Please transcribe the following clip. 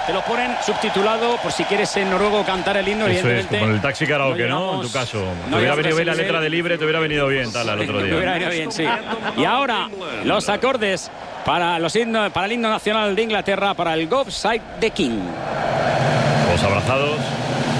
te lo ponen subtitulado por si quieres en noruego cantar el himno. Eso es, evidentemente. como el taxi karaoke, ¿no? En tu caso. Te hubiera venido bien la letra de Libre, te hubiera venido bien tal al otro día. Me hubiera venido bien, sí. Y ahora los acordes para el himno nacional de Inglaterra, para el God Save the King. Todos abrazados.